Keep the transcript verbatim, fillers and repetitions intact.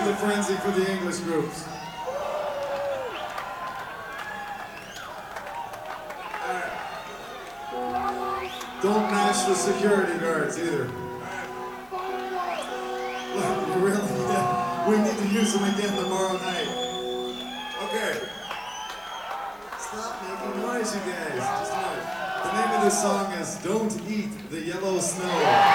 save the frenzy for the English groups. Alright. Don't match the security guards either. Look, we really, yeah, we need to use them again tomorrow night. Okay. Stop making noise, you guys. Just a minute. The name of this song is Don't Eat the Yellow Snow.